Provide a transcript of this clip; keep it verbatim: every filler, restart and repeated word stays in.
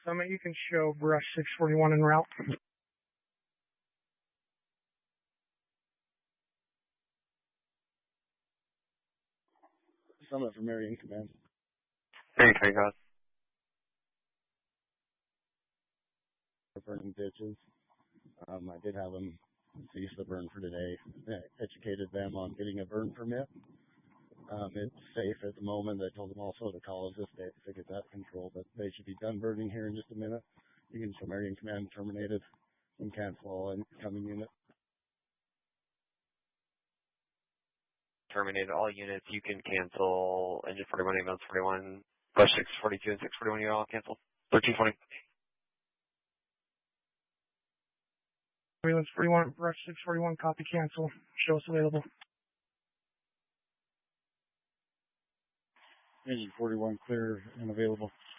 Summit, you can show Brush six forty-one en route. Summit for Marion Command. Marion Command, go ahead. Burning ditches. Um, I did have them cease the burn for today. I educated them on getting a burn permit. Um, it's safe at the moment. I told them also to call us if they, if they get that control, but they should be done burning here in just a minute. You can show Marion Command terminated and cancel all incoming units. Terminated all units. You can cancel engine forty-one, ambulance forty-one, Brush six forty-two and six forty-one. You're all canceled. thirteen twenty. Ambulance forty-one, Brush six forty-one, copy, cancel. Show us available. Engine forty-one clear and available.